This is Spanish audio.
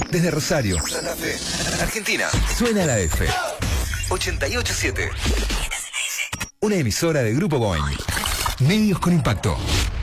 Desde Rosario, Santa Fe, Argentina, suena la F. 88.7. Una emisora de Grupo Boeing. Medios con impacto.